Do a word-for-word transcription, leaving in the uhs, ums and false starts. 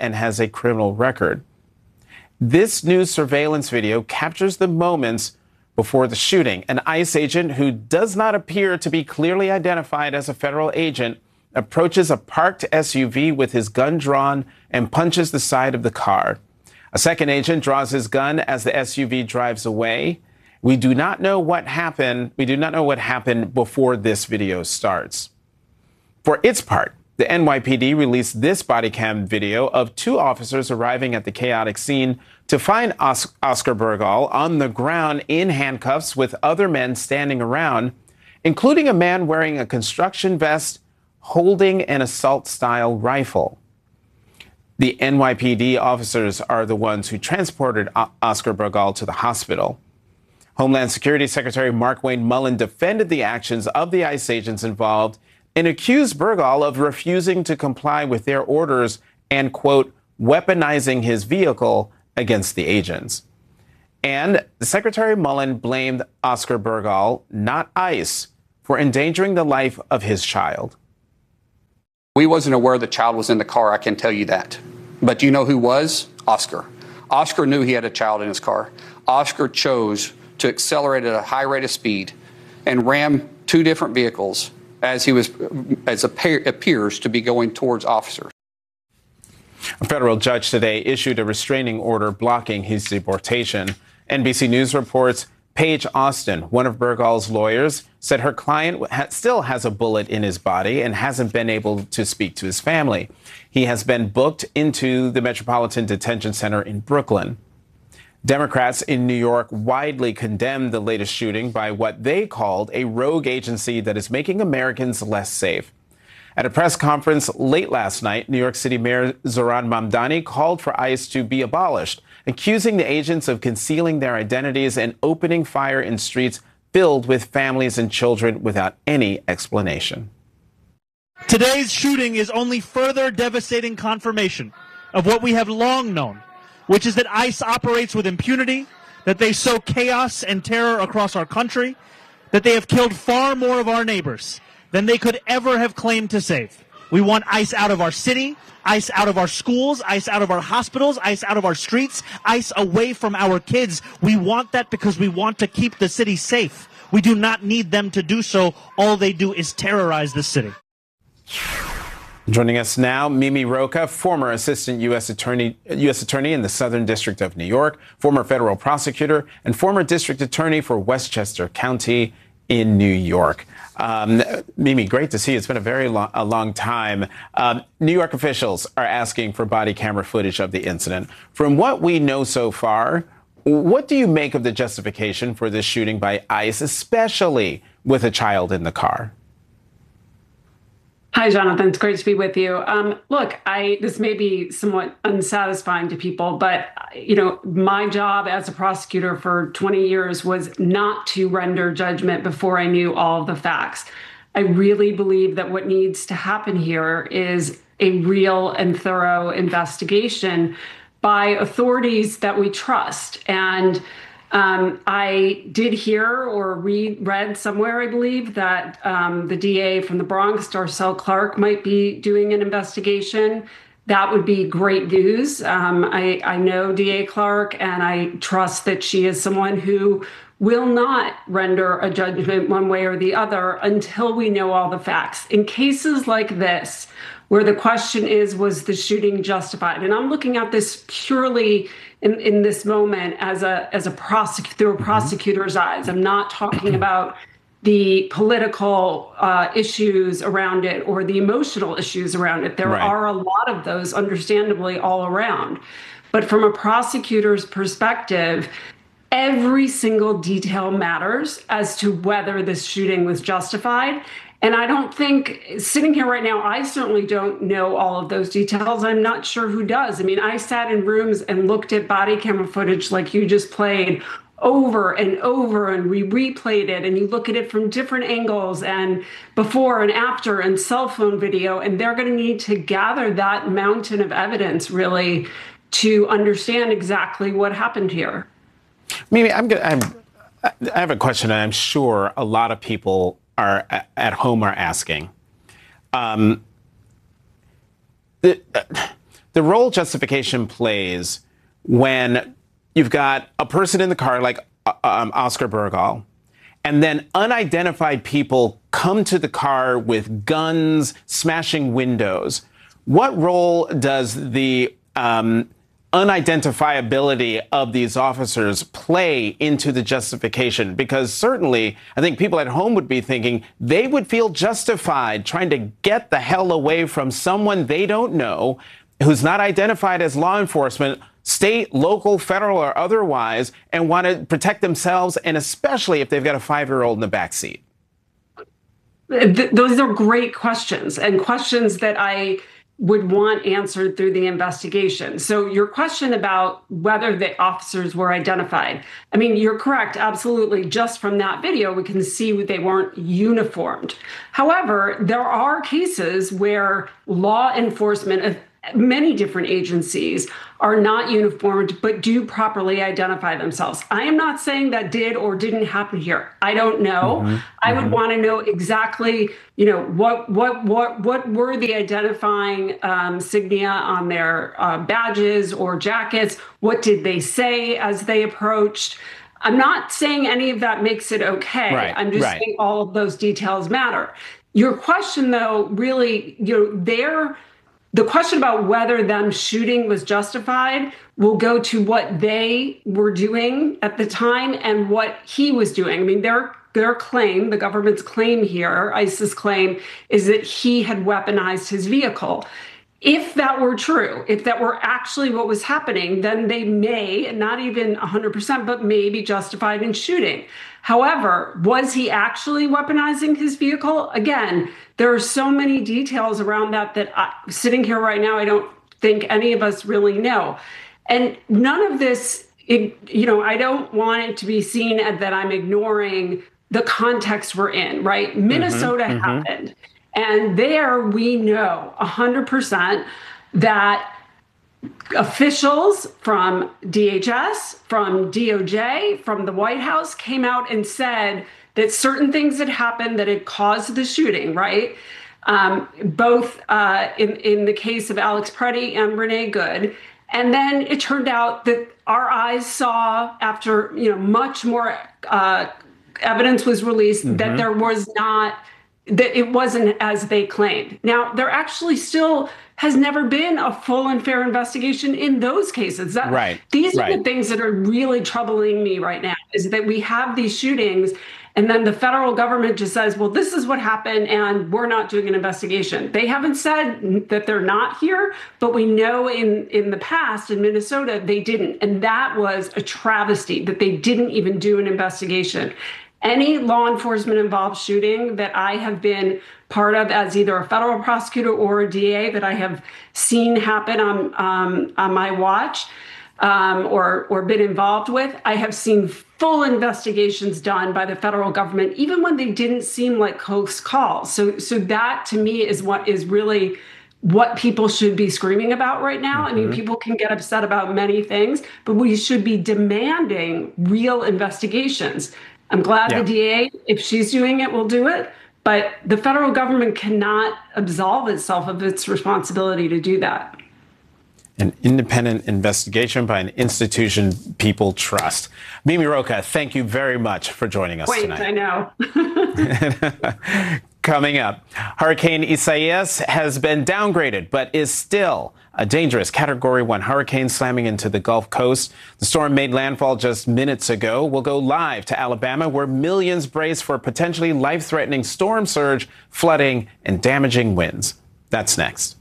and has a criminal record. This new surveillance video captures the moments before the shooting. An ICE agent who does not appear to be clearly identified as a federal agent approaches a parked S U V with his gun drawn and punches the side of the car. A second agent draws his gun as the S U V drives away. We do not know what happened. We do not know what happened before this video starts. For its part, the N Y P D released this body cam video of two officers arriving at the chaotic scene to find Os- Oscar Burgall on the ground in handcuffs with other men standing around, including a man wearing a construction vest holding an assault-style rifle. The N Y P D officers are the ones who transported o- Oscar Burgall to the hospital. Homeland Security Secretary Markwayne Mullin defended the actions of the ICE agents involved and accused Burgall of refusing to comply with their orders and, quote, weaponizing his vehicle against the agents. And Secretary Mullin blamed Oscar Burgall, not ICE, for endangering the life of his child. We wasn't aware the child was in the car, I can tell you that. But you know who was? Oscar. Oscar knew he had a child in his car. Oscar chose to accelerate at a high rate of speed and ram two different vehicles as he was, as appear, appears to be going towards officers. A federal judge today issued a restraining order blocking his deportation. N B C News reports Paige Austin, one of Burgall's lawyers, said her client ha- still has a bullet in his body and hasn't been able to speak to his family. He has been booked into the Metropolitan Detention Center in Brooklyn. Democrats in New York widely condemned the latest shooting by what they called a rogue agency that is making Americans less safe. At a press conference late last night, New York City Mayor Zohran Mamdani called for ICE to be abolished, accusing the agents of concealing their identities and opening fire in streets filled with families and children without any explanation. Today's shooting is only further devastating confirmation of what we have long known, which is that ICE operates with impunity, that they sow chaos and terror across our country, that they have killed far more of our neighbors than they could ever have claimed to save. We want ICE out of our city, ICE out of our schools, ICE out of our hospitals, ICE out of our streets, ICE away from our kids. We want that because we want to keep the city safe. We do not need them to do so. All they do is terrorize the city. Joining us now, Mimi Rocah, former assistant U S attorney, U S attorney in the Southern District of New York, former federal prosecutor, and former district attorney for Westchester County in New York. Um, Mimi, great to see you. It's been a very long, a long time. Um, New York officials are asking for body camera footage of the incident. From what we know so far, what do you make of the justification for this shooting by ICE, especially with a child in the car? Hi, Jonathan. It's great to be with you. Um, look, I this may be somewhat unsatisfying to people, but, you know, my job as a prosecutor for twenty years was not to render judgment before I knew all of the facts. I really believe that what needs to happen here is a real and thorough investigation by authorities that we trust. And Um, I did hear or read, read somewhere, I believe, that um, the D A from the Bronx, Darcel Clark, might be doing an investigation. That would be great news. Um, I, I know D A Clark, and I trust that she is someone who will not render a judgment one way or the other until we know all the facts. In cases like this, where the question is, was the shooting justified? And I'm looking at this purely in, in this moment as a as a prosec- through a prosecutor's eyes. I'm not talking about the political uh, issues around it or the emotional issues around it. There Right. are a lot of those, understandably, all around. But from a prosecutor's perspective, every single detail matters as to whether this shooting was justified. And I don't think, sitting here right now, I certainly don't know all of those details. I'm not sure who does. I mean, I sat in rooms and looked at body camera footage like you just played over and over, and we replayed it, and you look at it from different angles and before and after and cell phone video, and they're going to need to gather that mountain of evidence, really, to understand exactly what happened here. Mimi, I'm gonna, I'm, I have a question, and I'm sure a lot of people are at home are asking. Um, the, uh, the role justification plays when you've got a person in the car like um, Oscar Burgall, and then unidentified people come to the car with guns, smashing windows. What role does the um, unidentifiability of these officers play into the justification? Because certainly, I think people at home would be thinking they would feel justified trying to get the hell away from someone they don't know, who's not identified as law enforcement, state, local, federal, or otherwise, and want to protect themselves, and especially if they've got a five-year-old in the back seat. Th- those are great questions, and questions that I would want answered through the investigation. So your question about whether the officers were identified, I mean, you're correct, absolutely. Just from that video, we can see they weren't uniformed. However, there are cases where law enforcement of many different agencies are not uniformed, but do properly identify themselves. I am not saying that did or didn't happen here. I don't know. Mm-hmm. I would mm-hmm. want to know exactly, you know, what what what what were the identifying um, insignia on their uh, badges or jackets? What did they say as they approached? I'm not saying any of that makes it okay. Right, I'm just right. saying all of those details matter. Your question, though, really, you know, they're the question about whether them shooting was justified will go to what they were doing at the time and what he was doing. I mean, their their claim, the government's claim here, ISIS claim, is that he had weaponized his vehicle. If that were true, if that were actually what was happening, then they may, not even one hundred percent, but may be justified in shooting. However, was he actually weaponizing his vehicle? Again, there are so many details around that that I, sitting here right now, I don't think any of us really know. And none of this, it, you know, I don't want it to be seen as that I'm ignoring the context we're in, right? Minnesota mm-hmm, happened. Mm-hmm. And there we know one hundred percent that officials from D H S, from D O J, from the White House came out and said that certain things had happened that had caused the shooting, right? Um, both uh, in, in the case of Alex Preddy and Renee Good. And then it turned out that our eyes saw, after you know much more uh, evidence was released, mm-hmm. that there was not, that it wasn't as they claimed. Now, there actually still has never been a full and fair investigation in those cases. That, right. These right. are the things that are really troubling me right now, is that we have these shootings and then the federal government just says, well, this is what happened and we're not doing an investigation. They haven't said that they're not here, but we know in, in the past in Minnesota, they didn't. And that was a travesty that they didn't even do an investigation. Any law enforcement involved shooting that I have been part of as either a federal prosecutor or a D A that I have seen happen on um, on my watch um, or or been involved with, I have seen full investigations done by the federal government, even when they didn't seem like close calls. So so that to me is what is really what people should be screaming about right now. Mm-hmm. I mean, people can get upset about many things, but we should be demanding real investigations. I'm glad yeah. the D A, if she's doing it, will do it. But the federal government cannot absolve itself of its responsibility to do that. An independent investigation by an institution people trust. Mimi Rocah, thank you very much for joining us Wait, tonight. I know. Coming up, Hurricane Isaias has been downgraded, but is still a dangerous Category one hurricane slamming into the Gulf Coast. The storm made landfall just minutes ago. We'll go live to Alabama, where millions brace for potentially life-threatening storm surge, flooding, and damaging winds. That's next.